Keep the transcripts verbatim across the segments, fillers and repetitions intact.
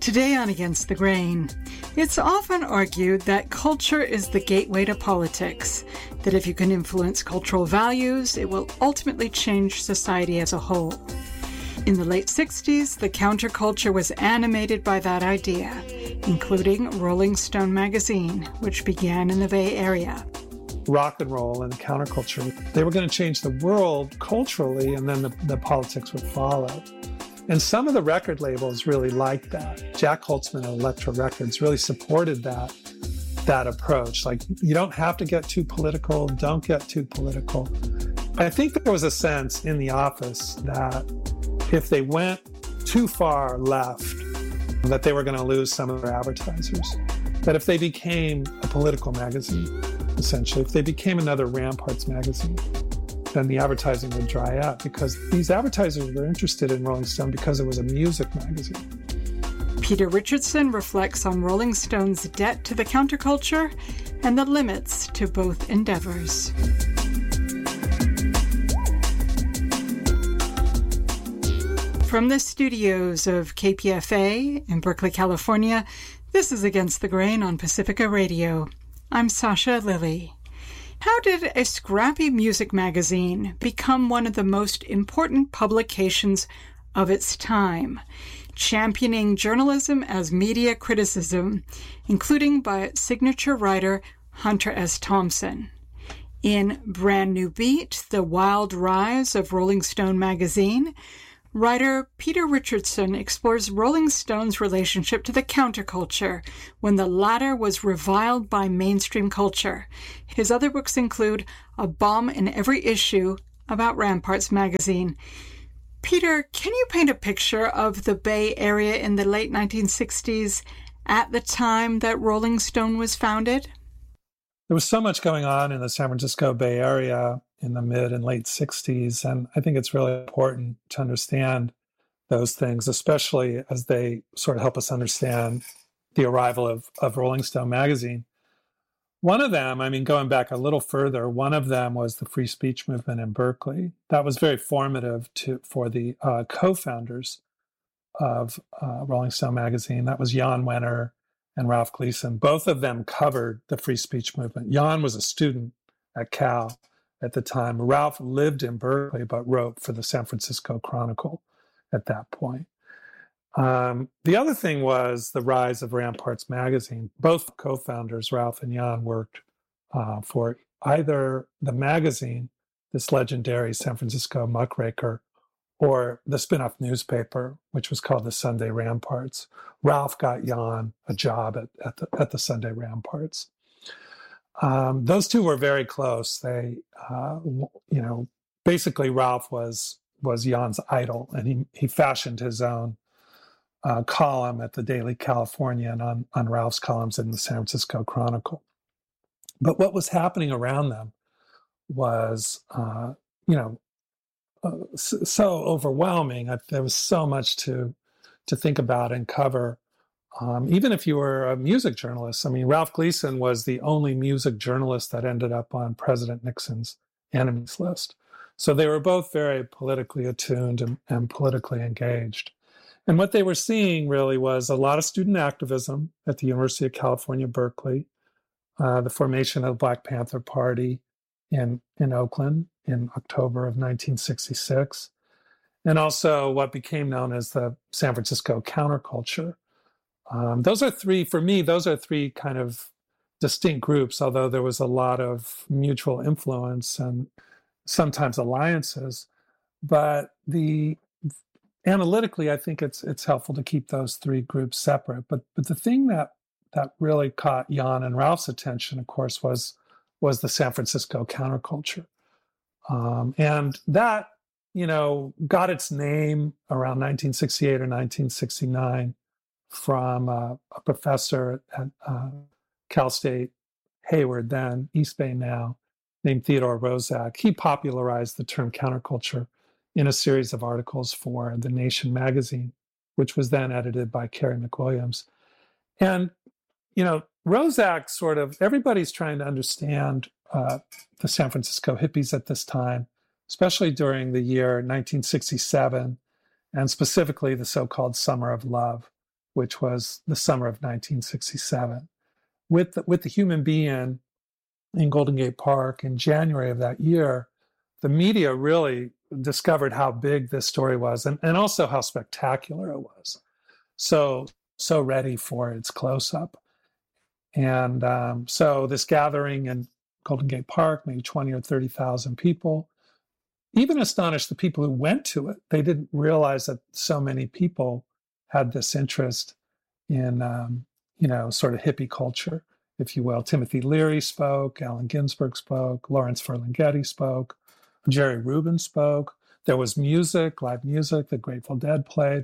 Today on Against the Grain, it's often argued that culture is the gateway to politics, that if you can influence cultural values, it will ultimately change society as a whole. In the late sixties, the counterculture was animated by that idea, including Rolling Stone magazine, which began in the Bay Area. Rock and roll and counterculture, they were going to change the world culturally, and then the, the politics would follow. And some of the record labels really liked that. Jack Holtzman at Elektra Records really supported that, that approach. Like, you don't have to get too political, don't get too political. I think there was a sense in the office that if they went too far left, that they were going to lose some of their advertisers. That if they became a political magazine, essentially, if they became another Ramparts magazine, then the advertising would dry up, because these advertisers were interested in Rolling Stone because it was a music magazine. Peter Richardson reflects on Rolling Stone's debt to the counterculture and the limits to both endeavors. From the studios of K P F A in Berkeley, California, this is Against the Grain on Pacifica Radio. I'm Sasha Lilly. How did a scrappy music magazine become one of the most important publications of its time, championing journalism as media criticism, including by its signature writer Hunter S. Thompson? In Brand New Beat, The Wild Rise of Rolling Stone magazine, writer Peter Richardson explores Rolling Stone's relationship to the counterculture when the latter was reviled by mainstream culture. His other books include A Bomb in Every Issue about Ramparts magazine. Peter, can you paint a picture of the Bay Area in the late nineteen sixties at the time that Rolling Stone was founded? There was so much going on in the San Francisco Bay Area in the mid and late sixties. And I think it's really important to understand those things, especially as they sort of help us understand the arrival of, of Rolling Stone magazine. One of them, I mean, going back a little further, one of them was the free speech movement in Berkeley. That was very formative to for the uh, co-founders of uh, Rolling Stone magazine. That was Jan Wenner and Ralph Gleason. Both of them covered the free speech movement. Jan was a student at Cal at the time. Ralph lived in Berkeley, but wrote for the San Francisco Chronicle at that point. Um, the other thing was the rise of Ramparts magazine. Both co-founders, Ralph and Jan, worked uh, for either the magazine, this legendary San Francisco muckraker, or the spin-off newspaper, which was called the Sunday Ramparts. Ralph got Jan a job at, at, the, at the Sunday Ramparts. Um, those two were very close. They, uh, you know, basically Ralph was was Jan's idol, and he he fashioned his own uh, column at the Daily Californian on on Ralph's columns in the San Francisco Chronicle. But what was happening around them was, uh, you know, uh, so, so overwhelming. I, there was so much to to think about and cover. Um, even if you were a music journalist, I mean, Ralph Gleason was the only music journalist that ended up on President Nixon's enemies list. So they were both very politically attuned and, and politically engaged. And what they were seeing really was a lot of student activism at the University of California, Berkeley, uh, the formation of the Black Panther Party in, in Oakland in October of nineteen sixty-six, and also what became known as the San Francisco counterculture. Um, those are three, for me, those are three kind of distinct groups, although there was a lot of mutual influence and sometimes alliances. But the analytically, I think it's it's helpful to keep those three groups separate. But but the thing that that really caught Jan and Ralph's attention, of course, was was the San Francisco counterculture. Um, and that, you know, got its name around nineteen sixty-eight or nineteen sixty-nine from uh, a professor at uh, Cal State Hayward, then East Bay now, named Theodore Roszak. He popularized the term counterculture in a series of articles for The Nation magazine, which was then edited by Carey McWilliams. And, you know, Roszak sort of, everybody's trying to understand uh, the San Francisco hippies at this time, especially during the year nineteen sixty-seven, and specifically the so-called Summer of Love. which was the summer of nineteen sixty-seven. With the, with the human being in Golden Gate Park in January of that year, the media really discovered how big this story was, and, and also how spectacular it was. So, so ready for its close-up. And um, so this gathering in Golden Gate Park, maybe twenty or thirty thousand people, even astonished the people who went to it. They didn't realize that so many people had this interest in, um, you know, sort of hippie culture, if you will. Timothy Leary spoke, Allen Ginsberg spoke, Lawrence Ferlinghetti spoke, Jerry Rubin spoke. There was music, live music, the Grateful Dead played.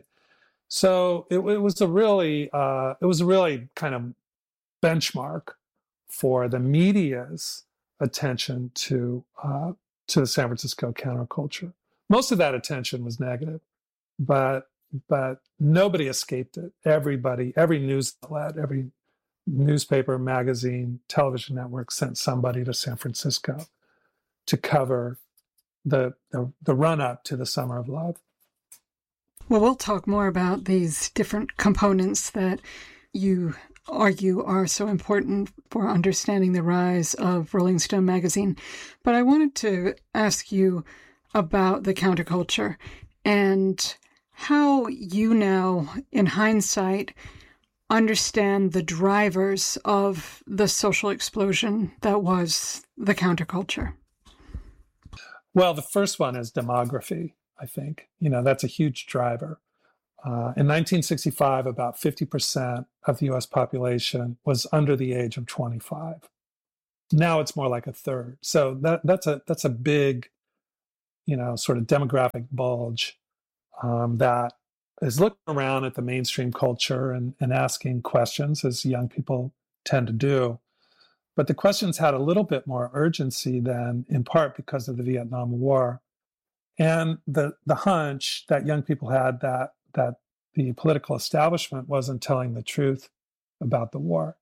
So it, it was a really, uh, it was a really kind of benchmark for the media's attention to uh, to the San Francisco counterculture. Most of that attention was negative, but but nobody escaped it. Everybody, every news outlet, every newspaper, magazine, television network sent somebody to San Francisco to cover the the, the run-up to the Summer of Love. Well, we'll talk more about these different components that you argue are so important for understanding the rise of Rolling Stone magazine. But I wanted to ask you about the counterculture and how you now, in hindsight, understand the drivers of the social explosion that was the counterculture. Well, the first one is demography, I think. You know, that's a huge driver. Uh, in nineteen sixty-five, about fifty percent of the U S population was under the age of twenty-five. Now it's more like a third. So that, that's a that's a big, you know, sort of demographic bulge um, that is looking around at the mainstream culture and, and asking questions, as young people tend to do. But the questions had a little bit more urgency then, in part because of the Vietnam War and the the hunch that young people had that that the political establishment wasn't telling the truth about the war.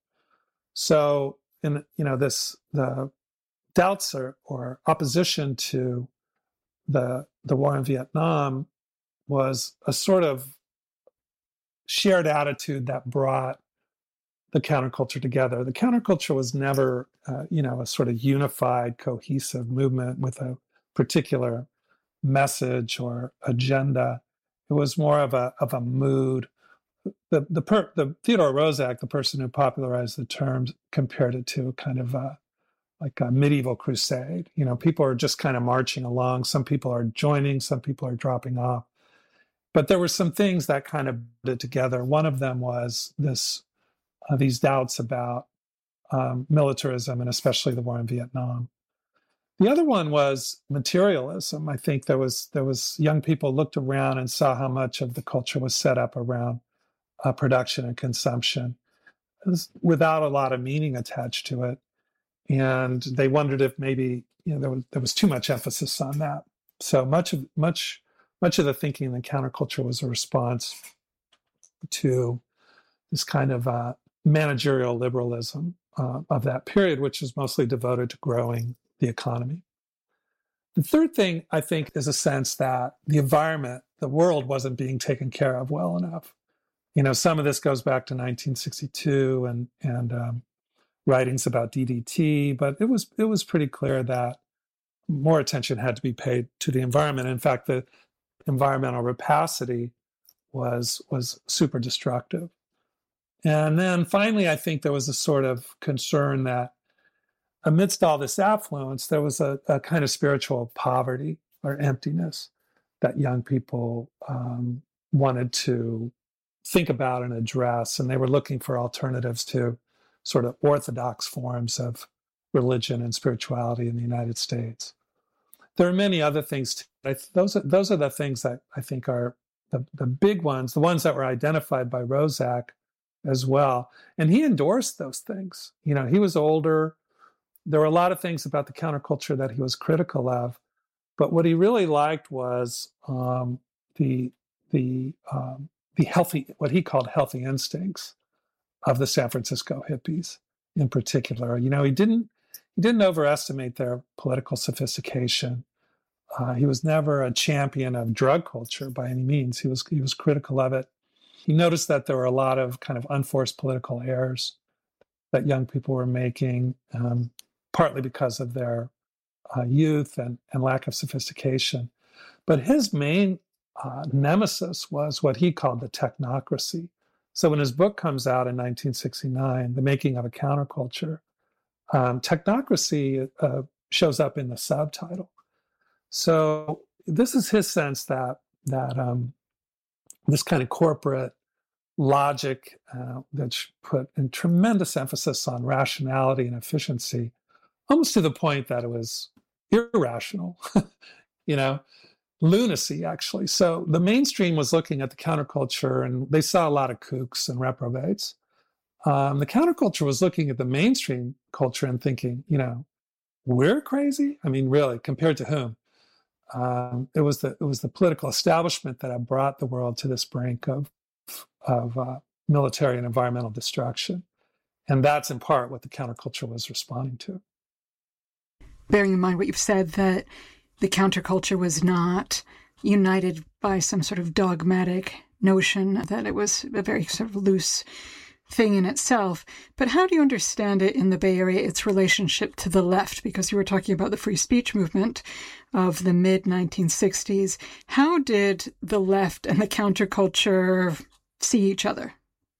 So, in you know, this the doubts or, or opposition to the the war in Vietnam was a sort of shared attitude that brought the counterculture together. The counterculture was never, uh, you know, a sort of unified, cohesive movement with a particular message or agenda. It was more of a of a mood. The the, per, the Theodore Roszak, the person who popularized the term, compared it to kind of a, like a medieval crusade. You know, people are just kind of marching along. Some people are joining, some people are dropping off. But there were some things that kind of did together. One of them was this uh, these doubts about um, militarism and especially the war in Vietnam. The other one was materialism. I think there was there was young people looked around and saw how much of the culture was set up around uh, production and consumption, it was without a lot of meaning attached to it, and they wondered if maybe you know there was there was too much emphasis on that. So much of much much of the thinking in the counterculture was a response to this kind of uh, managerial liberalism uh, of that period, which is mostly devoted to growing the economy. The third thing, I think, is a sense that the environment, the world, wasn't being taken care of well enough. You know, some of this goes back to nineteen sixty-two and and um, writings about D D T, but it was it was pretty clear that more attention had to be paid to the environment. In fact, the environmental rapacity was was super destructive. And then finally, I think there was a sort of concern that amidst all this affluence, there was a, a kind of spiritual poverty or emptiness that young people um, wanted to think about and address. And they were looking for alternatives to sort of orthodox forms of religion and spirituality in the United States. There are many other things too. I, those, are, those are the things that I think are the, the big ones, the ones that were identified by Roszak as well. And he endorsed those things. You know, he was older. There were a lot of things about the counterculture that he was critical of, but what he really liked was um, the the um, the healthy, what he called healthy instincts of the San Francisco hippies, in particular. You know, he didn't he didn't overestimate their political sophistication. Uh, he was never a champion of drug culture by any means. He was he was critical of it, he noticed that there were a lot of kind of unforced political errors that young people were making, um, partly because of their uh, youth and, and lack of sophistication. But his main uh, nemesis was what he called the technocracy. So when his book comes out in nineteen sixty-nine, The Making of a Counterculture, um, technocracy uh, shows up in the subtitle. So this is his sense that that um, this kind of corporate logic uh, that's put in tremendous emphasis on rationality and efficiency, almost to the point that it was irrational, you know, lunacy, actually. So the mainstream was looking at the counterculture, and they saw a lot of kooks and reprobates. Um, the counterculture was looking at the mainstream culture and thinking, you know, we're crazy? I mean, really, compared to whom? Um, it was the it was the political establishment that had brought the world to this brink of of uh, military and environmental destruction, and that's in part what the counterculture was responding to. Bearing in mind what you've said, that the counterculture was not united by some sort of dogmatic notion, that it was a very sort of loose thing in itself. But how do you understand it in the Bay Area, its relationship to the left? Because you were talking about the free speech movement of the mid nineteen sixties. How did the left and the counterculture see each other?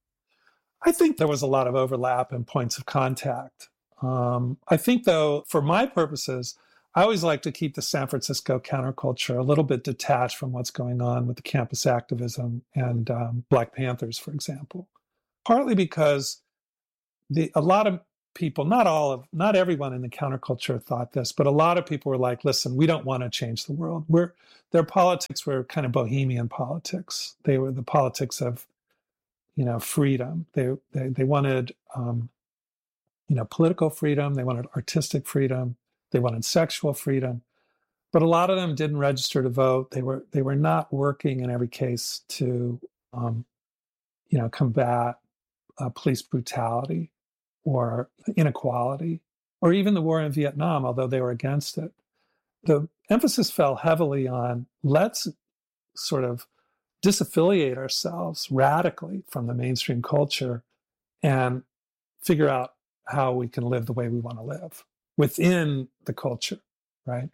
I think there was a lot of overlap and points of contact. Um, I think, though, for my purposes, I always like to keep the San Francisco counterculture a little bit detached from what's going on with the campus activism and um, Black Panthers, for example. Partly because the a lot of people, not all of, not everyone in the counterculture thought this, but a lot of people were like, listen, we don't want to change the world. We're, their politics were kind of bohemian politics. They were the politics of, you know, freedom. They they, they wanted, um, you know, political freedom. They wanted artistic freedom. They wanted sexual freedom. But a lot of them didn't register to vote. They were they were not working in every case to, um, you know, combat uh, police brutality or inequality, or even the war in Vietnam, although they were against it. The emphasis fell heavily on let's sort of disaffiliate ourselves radically from the mainstream culture and figure out how we can live the way we want to live within the culture, right?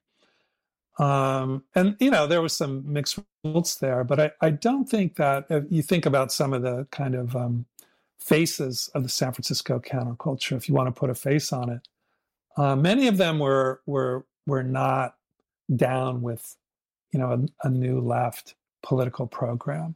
Um, and, you know, there was some mixed results there, but I, I don't think that if you think about some of the kind of um, faces of the San Francisco counterculture, if you want to put a face on it, uh, many of them were were were not down with, you know, a, a new left political program,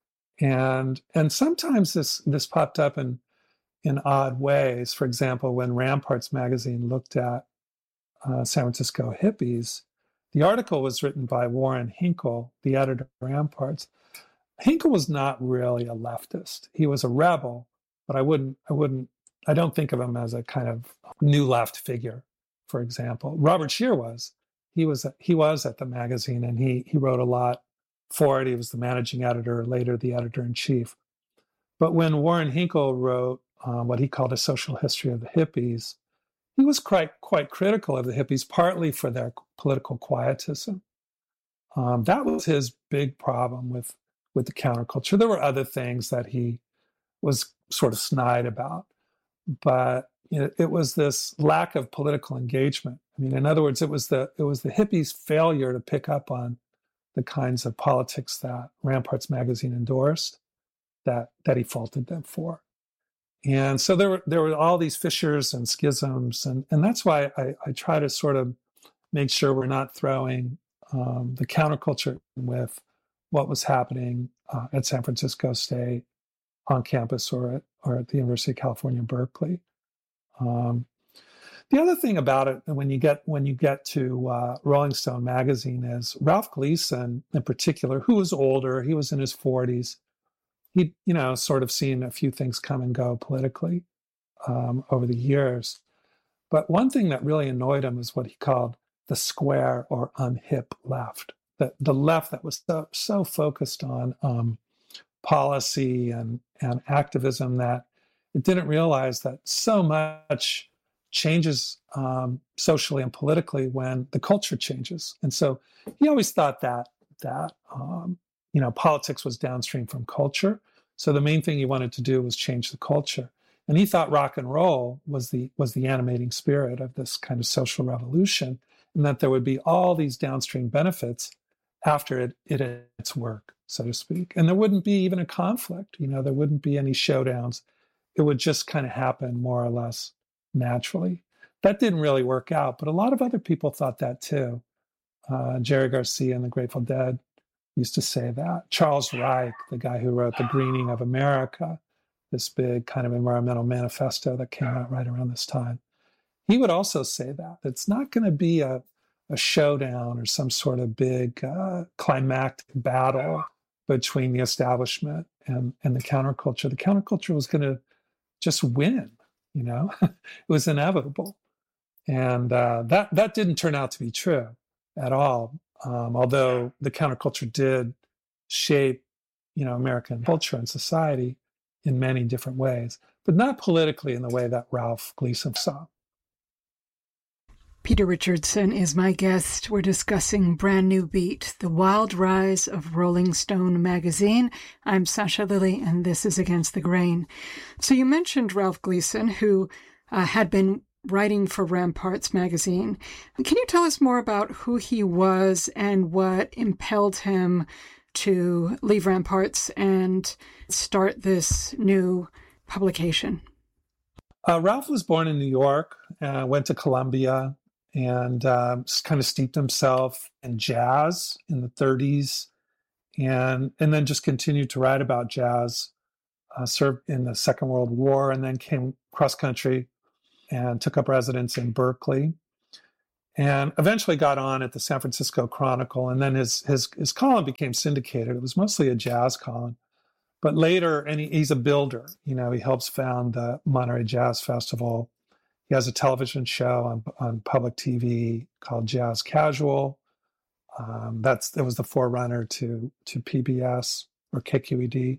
and and sometimes this this popped up in in odd ways. For example, when Ramparts magazine looked at uh, San Francisco hippies, the article was written by Warren Hinkle, the editor of Ramparts. Hinkle was not really a leftist. He was a rebel, but I wouldn't, I wouldn't, I don't think of him as a kind of new left figure, for example. Robert Scheer was. He was, he was at the magazine, and he he wrote a lot for it. He was the managing editor, later the editor-in-chief. But when Warren Hinkle wrote uh, what he called A Social History of the Hippies, he was quite quite critical of the hippies, partly for their political quietism. Um, that was his big problem with, with the counterculture. There were other things that he was sort of snide about, but you know, it was this lack of political engagement. I mean, in other words, it was the it was the hippies' failure to pick up on the kinds of politics that Ramparts magazine endorsed that that he faulted them for. And so there were there were all these fissures and schisms, and, and that's why I, I try to sort of make sure we're not throwing um, the counterculture with what was happening uh, at San Francisco State on campus or at, or at the University of California, Berkeley. Um, the other thing about it, when you get when you get to uh, Rolling Stone magazine, is Ralph Gleason in particular, who was older, he was in his forties. He'd, you know, sort of seen a few things come and go politically um, over the years. But one thing that really annoyed him is what he called the square or unhip left, the, the left that was so, so focused on um, policy and, and activism that it didn't realize that so much changes um, socially and politically when the culture changes. And so he always thought that, that um, you know, politics was downstream from culture. So the main thing he wanted to do was change the culture. And he thought rock and roll was the was the animating spirit of this kind of social revolution, and that there would be all these downstream benefits after it, it had its work, so to speak. And there wouldn't be even a conflict, you know, there wouldn't be any showdowns. It would just kind of happen more or less naturally. That didn't really work out, but a lot of other people thought that too. Uh, Jerry Garcia and the Grateful Dead used to say that. Charles Reich, the guy who wrote The Greening of America, this big kind of environmental manifesto that came out right around this time, he would also say that. It's not going to be a, a showdown or some sort of big uh, climactic battle between the establishment and, and the counterculture. The counterculture was going to just win, you know? It was inevitable. And uh, that, that didn't turn out to be true at all. Um, although the counterculture did shape, you know, American culture and society in many different ways, but not politically in the way that Ralph Gleason saw. Peter Richardson is my guest. We're discussing Brand New Beat, The Wild Rise of Rolling Stone magazine. I'm Sasha Lilley, and this is Against the Grain. So you mentioned Ralph Gleason, who uh, had been writing for Ramparts magazine. Can you tell us more about who he was and what impelled him to leave Ramparts and start this new publication? Uh, Ralph was born in New York, uh, went to Columbia, and uh, kind of steeped himself in jazz in the thirties, and and then just continued to write about jazz, uh, served in the Second World War, and then came cross-country and took up residence in Berkeley, and eventually got on at the San Francisco Chronicle, and then his his his column became syndicated. It was mostly a jazz column, but later, and he, he's a builder. You know, he helps found the Monterey Jazz Festival. He has a television show on on public T V called Jazz Casual. Um, that's that was the forerunner to to P B S or K Q E D.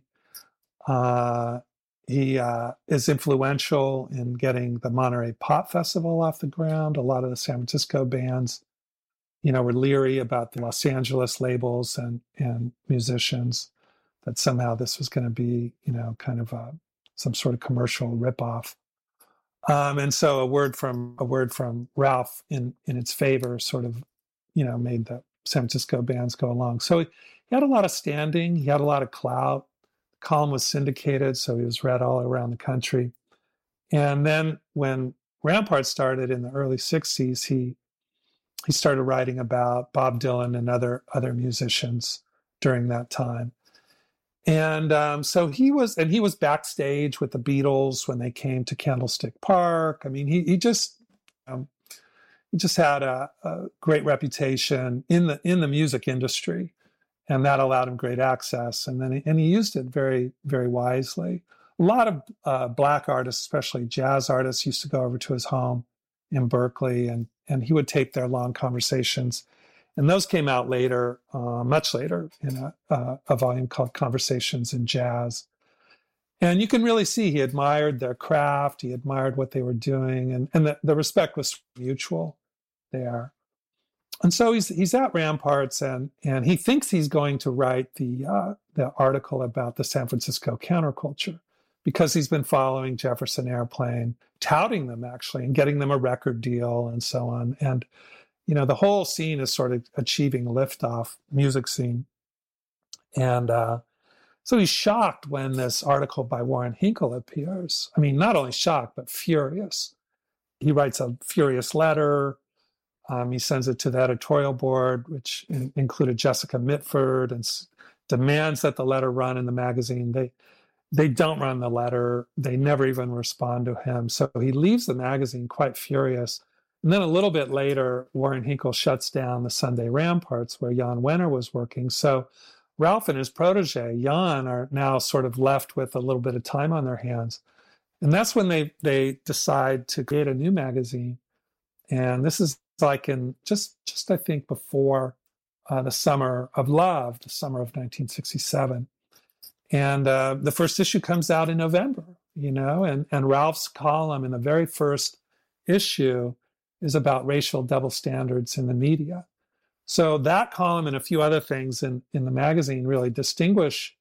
Uh, he uh, is influential in getting the Monterey Pop Festival off the ground. A lot of the San Francisco bands, you know, were leery about the Los Angeles labels and and musicians, that somehow this was going to be, you know, kind of a, some sort of commercial ripoff. Um, and so a word from a word from Ralph in in its favor sort of, you know, made the San Francisco bands go along. So he, he had a lot of standing. He had a lot of clout. The column was syndicated, so he was read all around the country. And then when Rampart started in the early sixties, he he started writing about Bob Dylan and other other musicians during that time. And um, so he was, and he was backstage with the Beatles when they came to Candlestick Park. I mean, he he just um, he just had a, a great reputation in the in the music industry, and that allowed him great access. And then he, and he used it very very wisely. A lot of uh, black artists, especially jazz artists, used to go over to his home in Berkeley, and and he would tape their long conversations. And those came out later, uh, much later, in a, uh, a volume called Conversations in Jazz. And you can really see he admired their craft, he admired what they were doing, and, and the, the respect was mutual there. And so he's he's at Ramparts, and and he thinks he's going to write the uh, the article about the San Francisco counterculture, because he's been following Jefferson Airplane, touting them actually, and getting them a record deal and so on. And you know, the whole scene is sort of achieving liftoff, music scene. And uh, so he's shocked when this article by Warren Hinkle appears. I mean, not only shocked, but furious. He writes a furious letter. Um, he sends it to the editorial board, which in- included Jessica Mitford, and s- demands that the letter run in the magazine. They they don't run the letter. They never even respond to him. So he leaves the magazine quite furious. And then a little bit later, Warren Hinkle shuts down the Sunday Ramparts, where Jan Wenner was working. So Ralph and his protege, Jan, are now sort of left with a little bit of time on their hands. And that's when they they decide to create a new magazine. And this is like in just, just I think, before uh, the Summer of Love, the summer of nineteen sixty-seven. And uh, the first issue comes out in November, you know, and, and Ralph's column in the very first issue is about racial double standards in the media. So that column and a few other things in, in the magazine really distinguish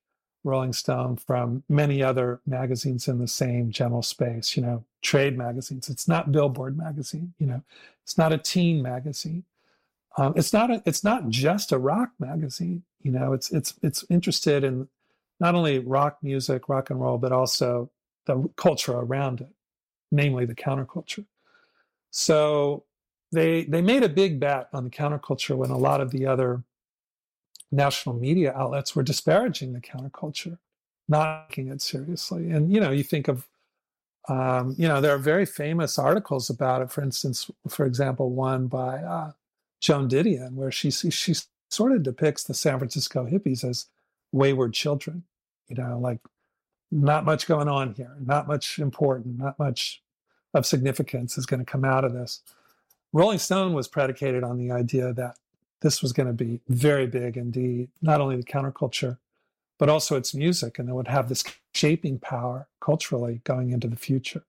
Rolling Stone from many other magazines in the same general space, you know, trade magazines. It's not Billboard magazine, you know, it's not a teen magazine. Um, it's not a, it's not just a rock magazine, you know, it's it's it's interested in not only rock music, rock and roll, but also the culture around it, namely the counterculture. So they they made a big bet on the counterculture when a lot of the other national media outlets were disparaging the counterculture, not taking it seriously. And, you know, you think of, um, you know, there are very famous articles about it. For instance, for example, one by uh, Joan Didion, where she, she sort of depicts the San Francisco hippies as wayward children, you know, like not much going on here, not much important, not much of significance is going to come out of this. Rolling Stone was predicated on the idea that this was going to be very big indeed, not only the counterculture, but also its music, and it would have this shaping power culturally going into the future.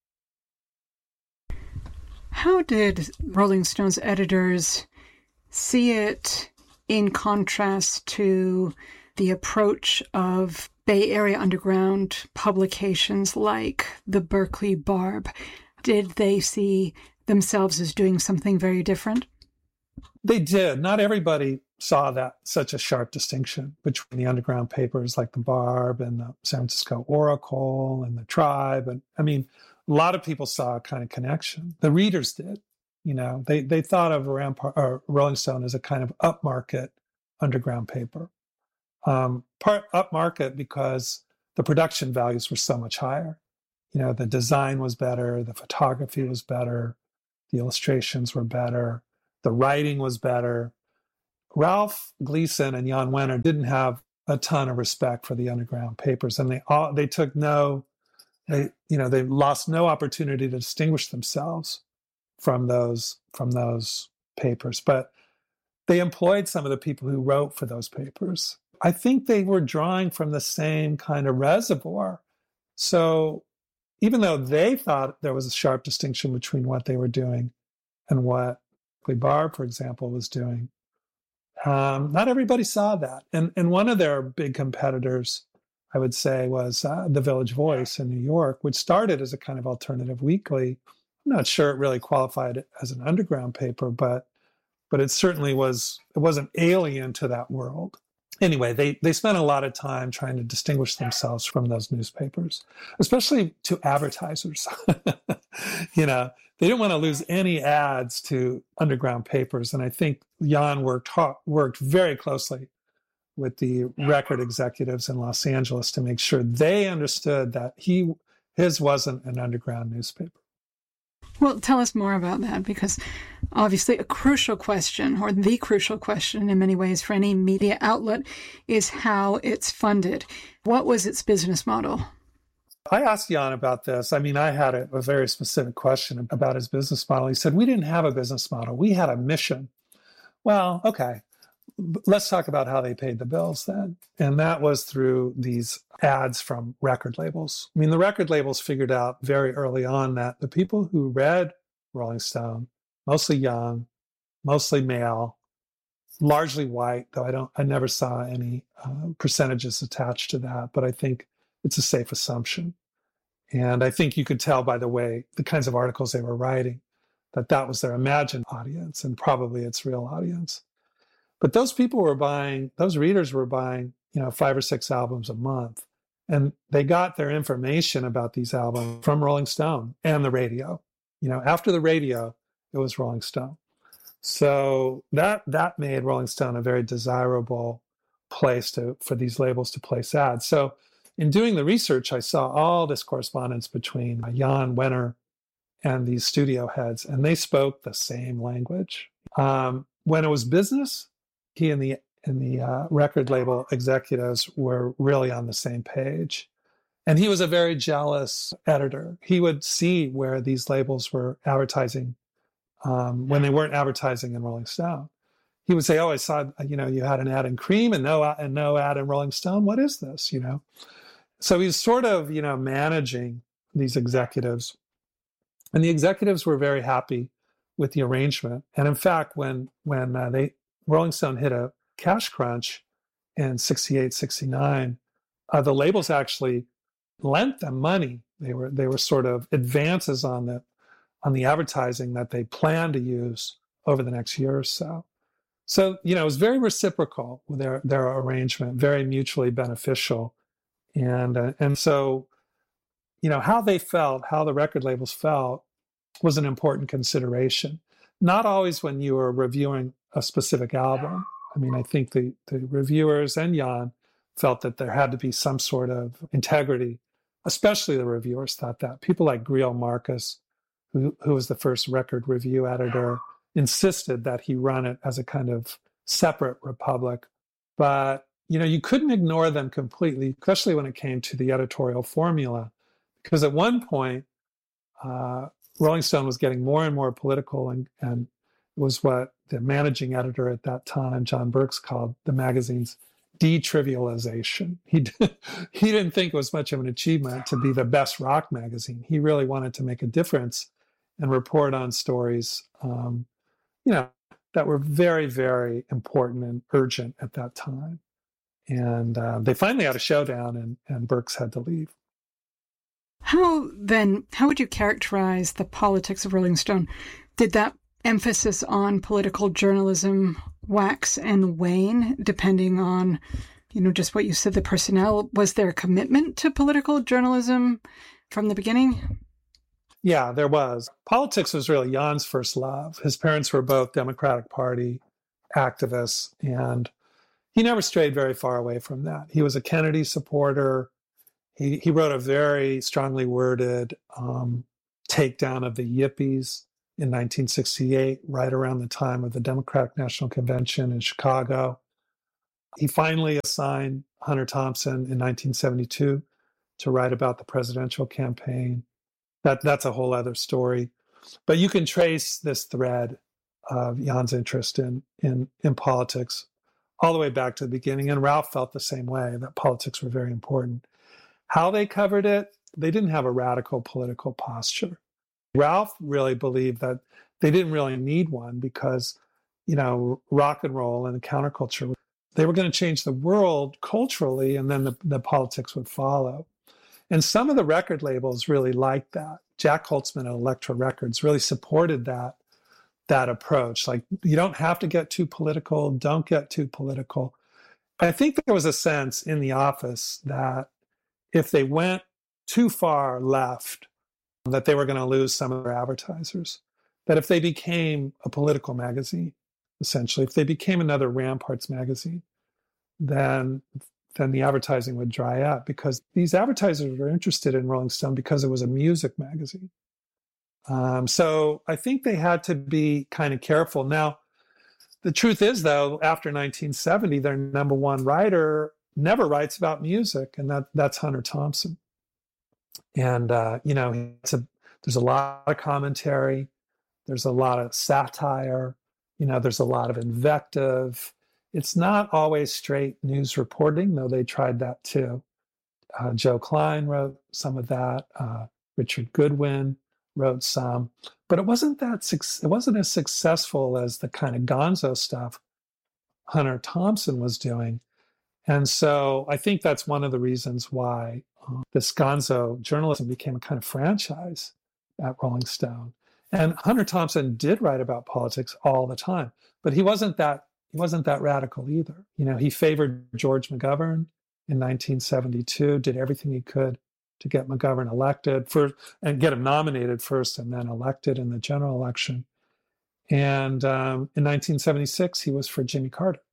How did Rolling Stone's editors see it in contrast to the approach of Bay Area underground publications like the Berkeley Barb? Did they see themselves as doing something very different? They did. Not everybody saw that such a sharp distinction between the underground papers like the Barb and the San Francisco Oracle and the Tribe. And I mean, a lot of people saw a kind of connection. The readers did. You know, they they thought of Rampart, or Rolling Stone as a kind of upmarket underground paper. Um, part upmarket because the production values were so much higher. You know, the design was better, the photography was better, the illustrations were better. The writing was better. Ralph Gleason and Jan Wenner didn't have a ton of respect for the underground papers, and they all they took no, they you know they lost no opportunity to distinguish themselves from those from those papers. But they employed some of the people who wrote for those papers. I think they were drawing from the same kind of reservoir. So even though they thought there was a sharp distinction between what they were doing and what Barb, for example, was doing. Um, not everybody saw that. And, and one of their big competitors, I would say, was uh, The Village Voice in New York, which started as a kind of alternative weekly. I'm not sure it really qualified as an underground paper, but but it certainly was, it wasn't alien to that world. Anyway, they, they spent a lot of time trying to distinguish themselves from those newspapers, especially to advertisers. You know, they didn't want to lose any ads to underground papers. And I think Jan worked hard, worked very closely with the record executives in Los Angeles to make sure they understood that he his wasn't an underground newspaper. Well, tell us more about that, because obviously a crucial question, or the crucial question in many ways for any media outlet, is how it's funded. What was its business model? I asked Jan about this. I mean, I had a, a very specific question about his business model. He said, we didn't have a business model. We had a mission. Well, okay. Let's talk about how they paid the bills then. And that was through these ads from record labels. I mean, the record labels figured out very early on that the people who read Rolling Stone, mostly young, mostly male, largely white, though I don't, I never saw any uh, percentages attached to that, but I think it's a safe assumption. And I think you could tell by the way, the kinds of articles they were writing, that that was their imagined audience and probably its real audience. But those people were buying, those readers were buying, you know, five or six albums a month. And they got their information about these albums from Rolling Stone and the radio. You know, after the radio, it was Rolling Stone. So that that made Rolling Stone a very desirable place to for these labels to place ads. So in doing the research, I saw all this correspondence between Jan Wenner and these studio heads, and they spoke the same language. Um, when it was business, he and the and the uh, record label executives were really on the same page. And he was a very jealous editor. He would see where these labels were advertising um, when they weren't advertising in Rolling Stone. He would say, oh, I saw, you know, you had an ad in Cream and no, and no ad in Rolling Stone. What is this, you know? So he's sort of, you know, managing these executives. And the executives were very happy with the arrangement. And in fact, when when uh, they Rolling Stone hit a cash crunch in sixty-eight, sixty-nine, uh, the labels actually lent them money. They were they were sort of advances on the on the advertising that they planned to use over the next year or so. So, you know, it was very reciprocal with their, their arrangement, very mutually beneficial. And, uh, and so, you know, how they felt, how the record labels felt was an important consideration. Not always when you were reviewing a specific album. I mean, I think the, the reviewers and Jan felt that there had to be some sort of integrity, especially the reviewers thought that. People like Greil Marcus, who, who was the first record review editor, insisted that he run it as a kind of separate republic. But, you know, you couldn't ignore them completely, especially when it came to the editorial formula, because at one point, uh, Rolling Stone was getting more and more political, and, and it was what the managing editor at that time, John Burks, called the magazine's detrivialization. He, he didn't think it was much of an achievement to be the best rock magazine. He really wanted to make a difference and report on stories um, you know, that were very, very important and urgent at that time. And uh, they finally had a showdown, and, and Burks had to leave. How then, how would you characterize the politics of Rolling Stone? Did that emphasis on political journalism wax and wane depending on, you know, just what you said, the personnel? Was there a commitment to political journalism from the beginning? Yeah, there was. Politics was really Jan's first love. His parents were both Democratic Party activists, and he never strayed very far away from that. He was a Kennedy supporter. He he wrote a very strongly worded um, takedown of the Yippies in nineteen sixty-eight, right around the time of the Democratic National Convention in Chicago. He finally assigned Hunter Thompson in nineteen seventy-two to write about the presidential campaign. That that's a whole other story, but you can trace this thread of Jan's interest in in in politics all the way back to the beginning. And Ralph felt the same way, that politics were very important. How they covered it, they didn't have a radical political posture. Ralph really believed that they didn't really need one because, you know, rock and roll and the counterculture, they were going to change the world culturally, and then the, the politics would follow. And some of the record labels really liked that. Jack Holtzman at Elektra Records really supported that, that approach. Like, you don't have to get too political, don't get too political. I think there was a sense in the office that if they went too far left, that they were going to lose some of their advertisers. That if they became a political magazine, essentially, if they became another Ramparts magazine, then then the advertising would dry up, because these advertisers were interested in Rolling Stone because it was a music magazine. Um, so I think they had to be kind of careful. Now, the truth is, though, after nineteen seventy, their number one writer never writes about music, and that that's Hunter Thompson. And, uh, you know, it's a, there's a lot of commentary. There's a lot of satire. You know, there's a lot of invective. It's not always straight news reporting, though they tried that too. Uh, Joe Klein wrote some of that. Uh, Richard Goodwin wrote some, but it wasn't that it wasn't as successful as the kind of gonzo stuff Hunter Thompson was doing. And so I think that's one of the reasons why uh, this gonzo journalism became a kind of franchise at Rolling Stone. And Hunter Thompson did write about politics all the time, but he wasn't that He wasn't that radical either. You know, he favored George McGovern in nineteen seventy-two, did everything he could to get McGovern elected for, and get him nominated first and then elected in the general election. And um, in nineteen seventy-six, he was for Jimmy Carter.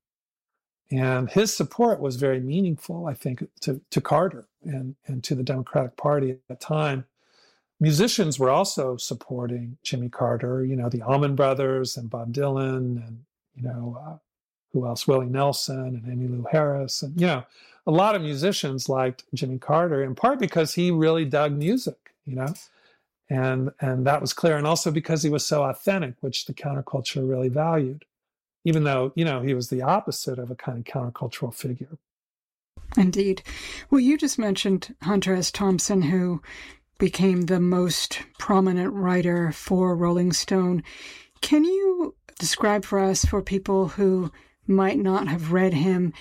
And his support was very meaningful, I think, to, to Carter and, and to the Democratic Party at the time. Musicians were also supporting Jimmy Carter, you know, the Allman Brothers and Bob Dylan and, you know, uh, who else? Willie Nelson and Emmylou Harris. And, you know, a lot of musicians liked Jimmy Carter, in part because he really dug music, you know, and and that was clear. And also because he was so authentic, which the counterculture really valued, even though, you know, he was the opposite of a kind of countercultural figure. Indeed. Well, you just mentioned Hunter S. Thompson, who became the most prominent writer for Rolling Stone. Can you describe for us, for people who might not have read him,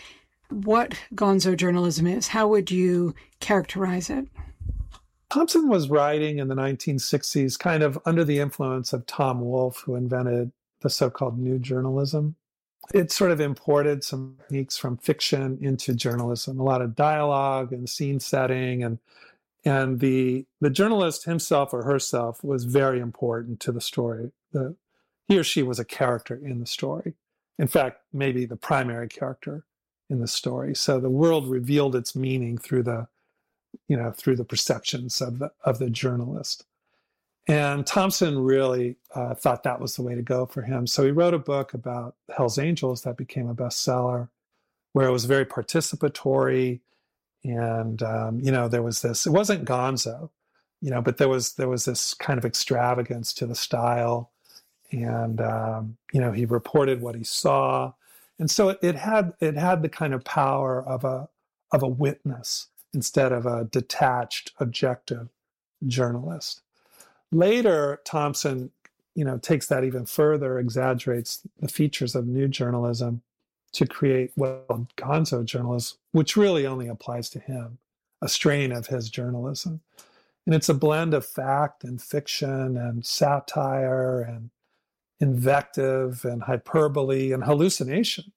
what gonzo journalism is. How would you characterize it? Thompson was writing in the nineteen sixties kind of under the influence of Tom Wolfe, who invented the so-called new journalism. It sort of imported some techniques from fiction into journalism, a lot of dialogue and scene setting, and and the the journalist himself or herself was very important to the story. The, he or she was a character in the story. In fact, maybe the primary character in the story. So the world revealed its meaning through the, you know, through the perceptions of the of the journalist. And Thompson really uh, thought that was the way to go for him. So he wrote a book about Hell's Angels that became a bestseller, where it was very participatory. And, um, you know, there was this, it wasn't gonzo, you know, but there was, there was this kind of extravagance to the style. And, um, you know, he reported what he saw. And so it, it had, it had the kind of power of a, of a witness instead of a detached, objective journalist. Later, Thompson, you know, takes that even further, exaggerates the features of new journalism to create what gonzo journalism, which really only applies to him, a strain of his journalism. And it's a blend of fact and fiction and satire and invective and hyperbole and hallucination.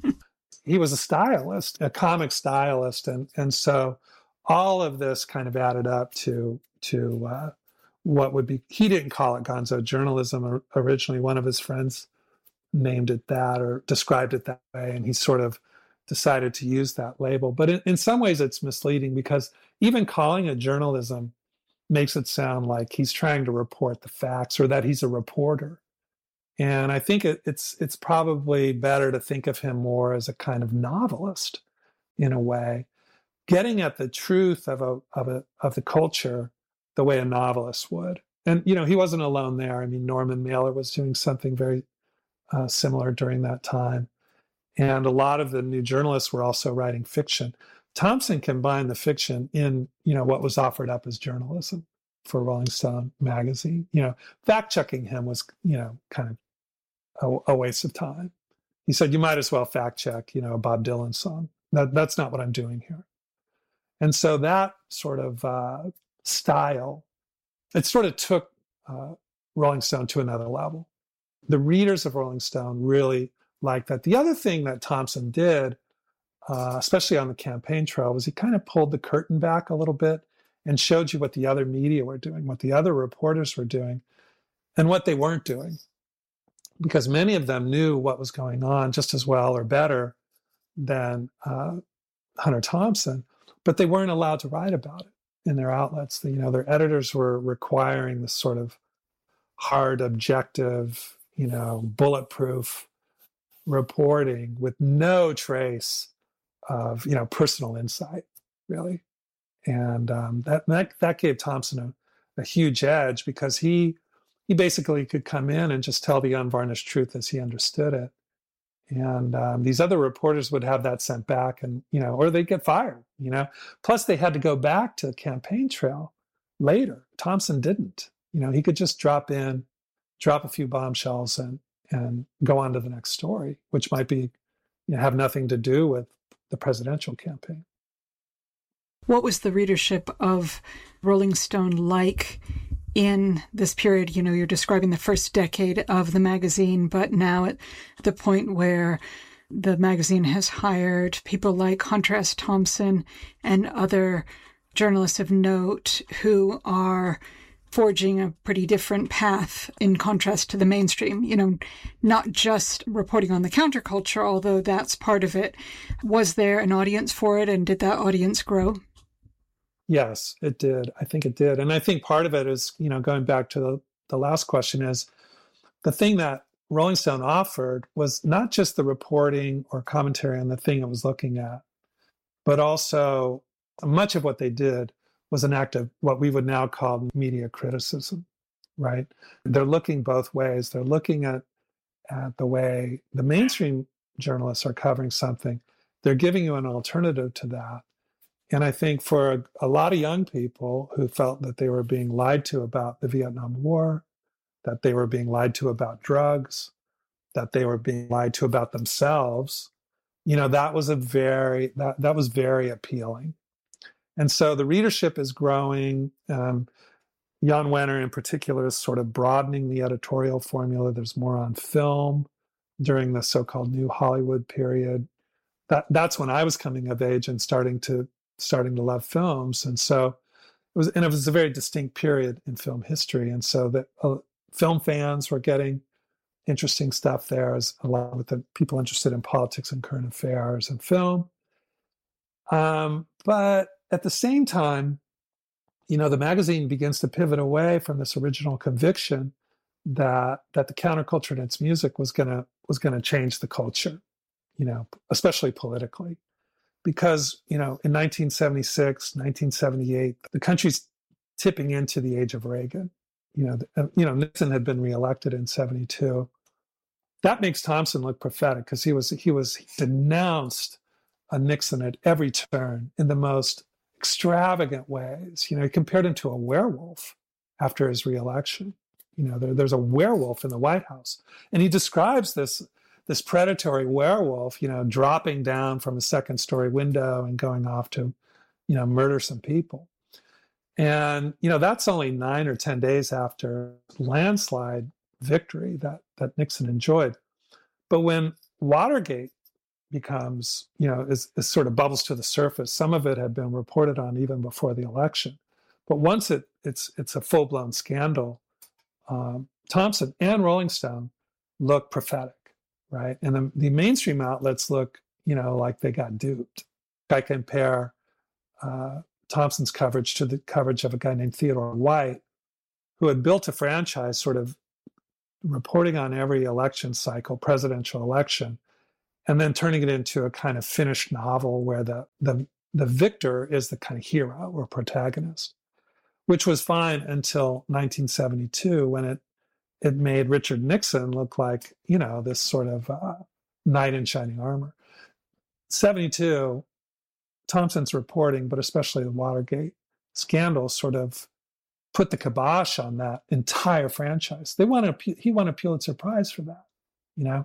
He was a stylist, a comic stylist. And, and so all of this kind of added up to, to uh, what would be, he didn't call it gonzo journalism originally. One of his friends named it that or described it that way, and he sort of decided to use that label. But in, in some ways it's misleading, because even calling it journalism makes it sound like he's trying to report the facts or that he's a reporter. And I think it, it's it's probably better to think of him more as a kind of novelist in a way, getting at the truth of a of a of the culture the way a novelist would. And you know, he wasn't alone there. I mean, Norman Mailer was doing something very uh, similar during that time, and a lot of the new journalists were also writing fiction. Thompson combined the fiction in, you know, what was offered up as journalism for Rolling Stone magazine. You know, fact checking him was, you know, kind of a, a waste of time. He said, you might as well fact check, you know, a Bob Dylan song. That, that's not what I'm doing here. And so that sort of uh, style, it sort of took uh, Rolling Stone to another level. The readers of Rolling Stone really liked that. The other thing that Thompson did, uh, especially on the campaign trail, was he kind of pulled the curtain back a little bit and showed you what the other media were doing, what the other reporters were doing, and what they weren't doing. Because many of them knew what was going on just as well or better than uh, Hunter Thompson, but they weren't allowed to write about it in their outlets. You know, their editors were requiring this sort of hard, objective, you know, bulletproof reporting with no trace of, you know, personal insight, really. And um, that, that that gave Thompson a, a huge edge, because he he basically could come in and just tell the unvarnished truth as he understood it. And um, these other reporters would have that sent back, and, you know, or they'd get fired, you know. Plus, they had to go back to the campaign trail later. Thompson didn't. You know, he could just drop in, drop a few bombshells, and and go on to the next story, which might be, you know, have nothing to do with the presidential campaign. What was the readership of Rolling Stone like in this period? You know, you're describing the first decade of the magazine, but now at the point where the magazine has hired people like Hunter S. Thompson and other journalists of note who are forging a pretty different path in contrast to the mainstream, you know, not just reporting on the counterculture, although that's part of it. Was there an audience for it, and did that audience grow? Yes, it did. I think it did. And I think part of it is, you know, going back to the, the last question, is the thing that Rolling Stone offered was not just the reporting or commentary on the thing it was looking at, but also much of what they did was an act of what we would now call media criticism, right? They're looking both ways. They're looking at, at the way the mainstream journalists are covering something. They're giving you an alternative to that. And I think for a, a lot of young people who felt that they were being lied to about the Vietnam War, that they were being lied to about drugs, that they were being lied to about themselves, you know, that was a very, that, that was very appealing. And so the readership is growing. Um, Jan Wenner in particular is sort of broadening the editorial formula. There's more on film during the so-called New Hollywood period. That, that's when I was coming of age and starting to starting to love films. And so it was, and it was a very distinct period in film history. And so that uh, film fans were getting interesting stuff there, as along with the people interested in politics and current affairs and film. Um, but at the same time, you know, the magazine begins to pivot away from this original conviction that that the counterculture and its music was gonna was gonna change the culture, you know, especially politically, because you know, in nineteen seventy-six, nineteen seventy-eight, the country's tipping into the age of Reagan. You know, the, you know, Nixon had been reelected in seventy-two. That makes Thompson look prophetic because he was he was he denounced a Nixon at every turn in the most extravagant ways. You know, he compared him to a werewolf after his reelection. You know, there, there's a werewolf in the White House. And he describes this, this predatory werewolf, you know, dropping down from a second story window and going off to, you know, murder some people. And, you know, that's only nine or ten days after landslide victory that, that Nixon enjoyed. But when Watergate becomes, you know, is, is sort of bubbles to the surface. Some of it had been reported on even before the election, but once it it's it's a full blown scandal, um, Thompson and Rolling Stone look prophetic, right? And the, the mainstream outlets look, you know, like they got duped. I compare uh, Thompson's coverage to the coverage of a guy named Theodore White, who had built a franchise, sort of reporting on every election cycle, presidential election, and then turning it into a kind of finished novel where the, the, the victor is the kind of hero or protagonist, which was fine until nineteen seventy-two, when it, it made Richard Nixon look like, you know, this sort of uh, knight in shining armor. seventy-two, Thompson's reporting, but especially the Watergate scandal, sort of put the kibosh on that entire franchise. They won a, he won a Pulitzer Prize for that, you know?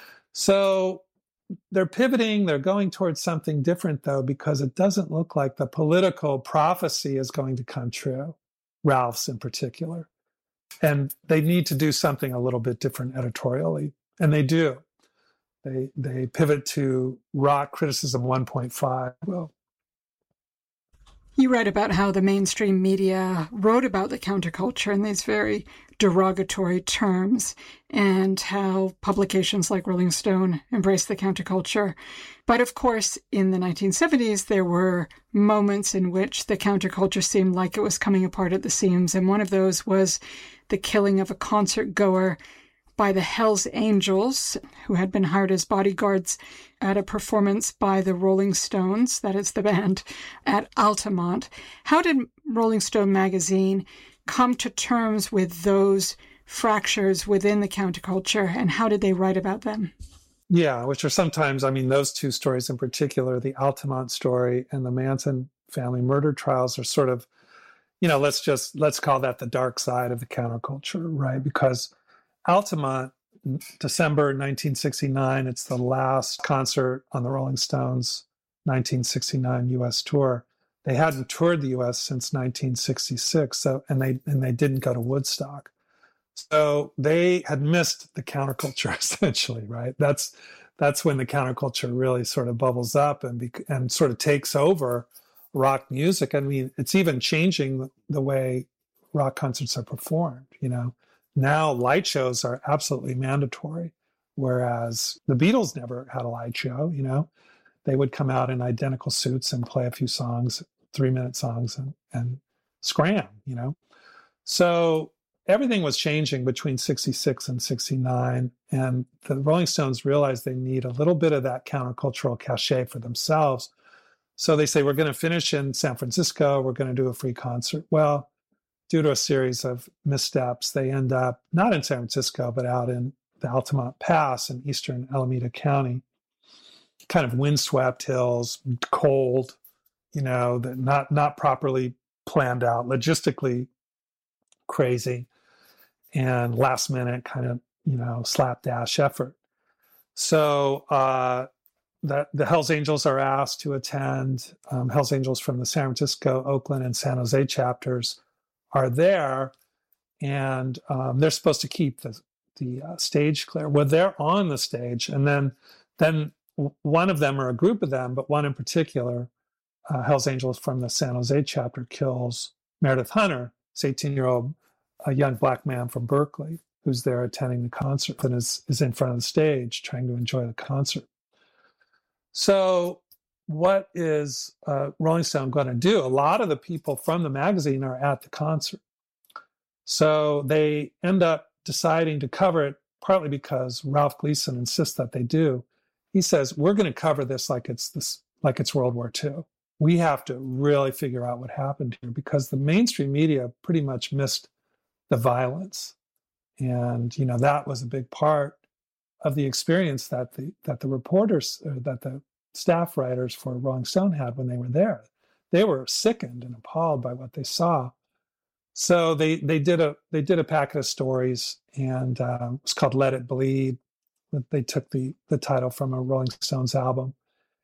So they're pivoting, they're going towards something different, though, because it doesn't look like the political prophecy is going to come true, Ralph's in particular. And they need to do something a little bit different editorially. And they do. They they pivot to rock criticism one point five. Well, you write about how the mainstream media wrote about the counterculture in these very derogatory terms, and how publications like Rolling Stone embraced the counterculture. But of course, in the nineteen seventies, there were moments in which the counterculture seemed like it was coming apart at the seams. And one of those was the killing of a concert goer by the Hells Angels, who had been hired as bodyguards at a performance by the Rolling Stones, that is the band, at Altamont. How did Rolling Stone magazine come to terms with those fractures within the counterculture, and how did they write about them? Yeah, which are sometimes, I mean, those two stories in particular, the Altamont story and the Manson family murder trials, are sort of, you know, let's just, let's call that the dark side of the counterculture, right? Because Altamont, December nineteen sixty-nine, it's the last concert on the Rolling Stones' nineteen sixty-nine U S tour. They hadn't toured the U S since nineteen sixty-six, so and they and they didn't go to Woodstock. So they had missed the counterculture, essentially, right? That's that's when the counterculture really sort of bubbles up and be, and sort of takes over rock music. I mean, it's even changing the way rock concerts are performed, you know. Now light shows are absolutely mandatory, whereas the Beatles never had a light show, you know. They would come out in identical suits and play a few songs, three-minute songs, and, and scram, you know. So everything was changing between sixty-six and sixty-nine, and the Rolling Stones realized they need a little bit of that countercultural cachet for themselves. So they say, we're going to finish in San Francisco, we're going to do a free concert. Well, due to a series of missteps, they end up not in San Francisco, but out in the Altamont Pass in eastern Alameda County, kind of windswept hills, cold, you know, that not not properly planned out, logistically crazy, and last minute kind of, you know, slapdash effort. So uh, that the Hells Angels are asked to attend. Um, Hells Angels from the San Francisco, Oakland, and San Jose chapters are there, and um, they're supposed to keep the the uh, stage clear. Well, they're on the stage, and then then one of them, or a group of them, but one in particular, uh, Hells Angels from the San Jose chapter, kills Meredith Hunter, this eighteen-year-old a young black man from Berkeley, who's there attending the concert and is, is in front of the stage trying to enjoy the concert. So what is uh, Rolling Stone going to do? A lot of the people from the magazine are at the concert. So they end up deciding to cover it, partly because Ralph Gleason insists that they do. He says, we're going to cover this like it's this, like it's World War Two. We have to really figure out what happened here, because the mainstream media pretty much missed the violence. And, you know, that was a big part of the experience that the that the reporters, or that the staff writers for Rolling Stone had when they were there. They were sickened and appalled by what they saw. So they they did a they did a packet of stories, and uh, it was called "Let It Bleed." They took the the title from a Rolling Stones album,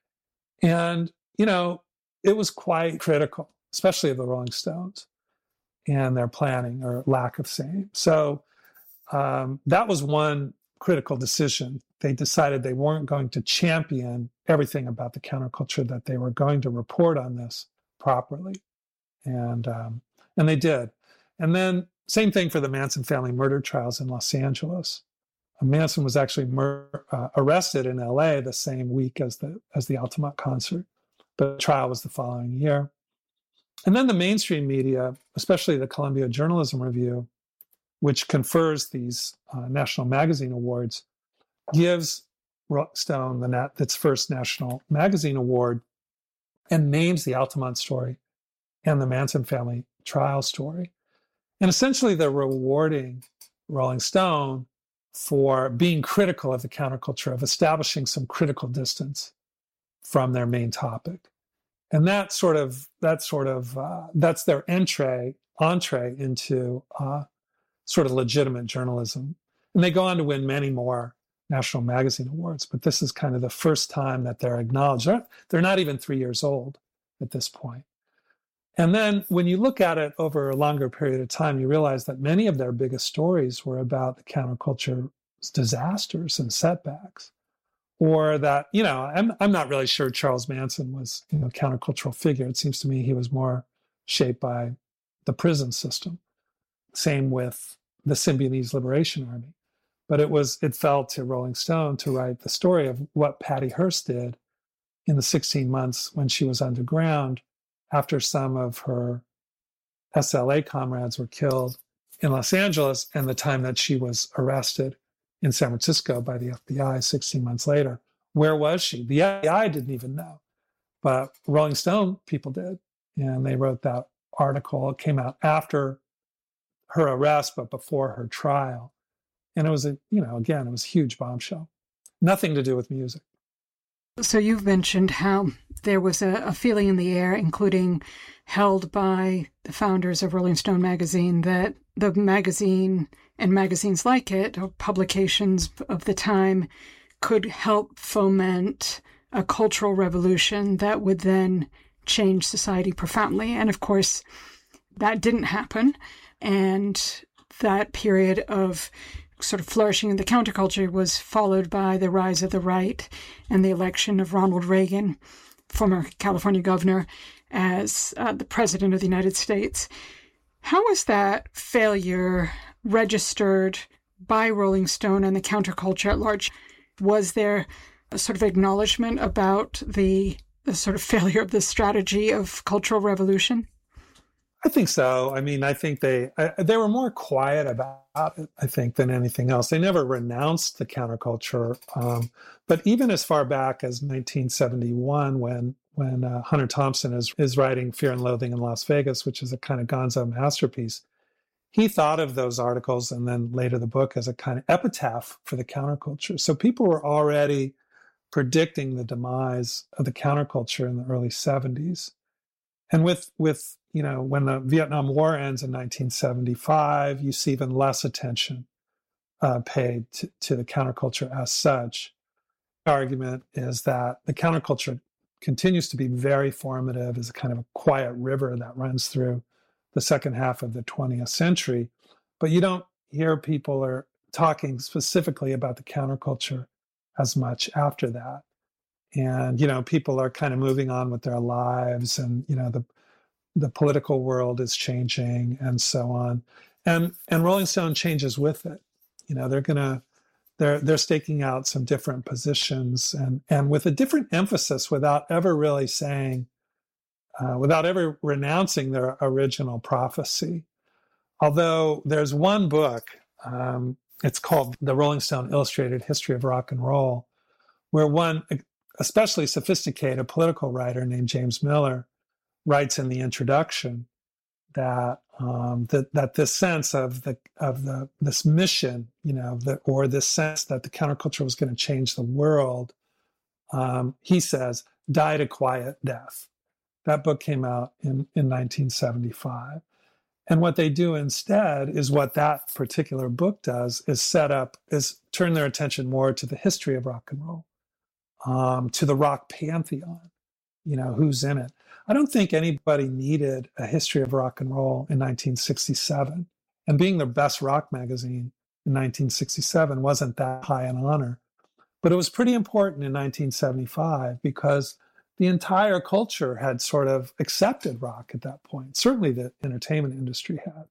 and you know it was quite critical, especially of the Rolling Stones and their planning or lack of same. So um, that was one critical decision. They decided they weren't going to champion everything about the counterculture, that they were going to report on this properly, and um, and they did. And then same thing for the Manson family murder trials in Los Angeles. Manson was actually mur- uh, arrested in L A the same week as the as the Altamont concert, but the trial was the following year. And then the mainstream media, especially the Columbia Journalism Review, which confers these uh, National Magazine Awards, gives Stone the nat- its first National Magazine Award and names the Altamont story and the Manson family trial story. And essentially they're rewarding Rolling Stone for being critical of the counterculture, of establishing some critical distance from their main topic. And that sort of, that sort of, uh, that's their entree, entree into uh, sort of legitimate journalism. And they go on to win many more National Magazine Awards, but this is kind of the first time that they're acknowledged. They're, they're not even three years old at this point. And then when you look at it over a longer period of time, you realize that many of their biggest stories were about the counterculture's disasters and setbacks. Or that, you know, I'm I'm not really sure Charles Manson was, you know, a countercultural figure. It seems to me he was more shaped by the prison system. Same with the Symbionese Liberation Army. But it was it fell to Rolling Stone to write the story of what Patty Hearst did in the sixteen months when she was underground, after some of her S L A comrades were killed in Los Angeles, and the time that she was arrested in San Francisco by the F B I sixteen months later. Where was she? The F B I didn't even know, but Rolling Stone people did. And they wrote that article. It came out after her arrest, but before her trial. And it was a, you know, again, it was a huge bombshell. Nothing to do with music. So you've mentioned how there was a, a feeling in the air, including held by the founders of Rolling Stone magazine, that the magazine and magazines like it, or publications of the time, could help foment a cultural revolution that would then change society profoundly. And of course, that didn't happen. And that period of sort of flourishing in the counterculture was followed by the rise of the right and the election of Ronald Reagan, former California governor, as uh, the president of the United States. How was that failure registered by Rolling Stone and the counterculture at large? Was there a sort of acknowledgement about the, the sort of failure of the strategy of cultural revolution? I think so. I mean, I think they I, they were more quiet about it, I think, than anything else. They never renounced the counterculture. Um, but even as far back as nineteen seventy-one, when when uh, Hunter Thompson is, is writing Fear and Loathing in Las Vegas, which is a kind of gonzo masterpiece, he thought of those articles and then later the book as a kind of epitaph for the counterculture. So people were already predicting the demise of the counterculture in the early seventies. And with, with you know, when the Vietnam War ends in nineteen seventy-five, you see even less attention uh, paid to, to the counterculture as such. argument is that the counterculture continues to be very formative as a kind of a quiet river that runs through the second half of the twentieth century. But you don't hear people are talking specifically about the counterculture as much after that. And, you know, people are kind of moving on with their lives, and, you know, the the political world is changing and so on. And and Rolling Stone changes with it. You know, they're gonna they're they're staking out some different positions, and and with a different emphasis, without ever really saying, uh, without ever renouncing their original prophecy. Although there's one book, um, it's called The Rolling Stone Illustrated History of Rock and Roll, where one especially sophisticated political writer named James Miller writes in the introduction that um, that that this sense of the of the this mission, you know, that or this sense that the counterculture was going to change the world, um, he says, died a quiet death. That book came out in in nineteen seventy-five, and what they do instead is what that particular book does is set up is turn their attention more to the history of rock and roll, um, to the rock pantheon. You know, who's in it. I don't think anybody needed a history of rock and roll in nineteen sixty-seven. And being the best rock magazine in nineteen sixty-seven wasn't that high an honor. But it was pretty important in nineteen seventy-five because the entire culture had sort of accepted rock at that point. Certainly the entertainment industry had.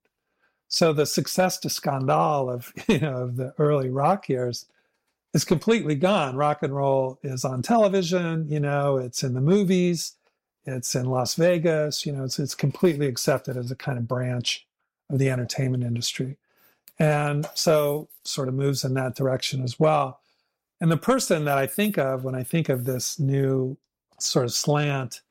So the success to scandale of, you know, of the early rock years is completely gone. Rock and roll is on television, you know, it's in the movies, it's in Las Vegas, you know, it's it's completely accepted as a kind of branch of the entertainment industry. And so sort of moves in that direction as well. And the person that I think of when I think of this new sort of slant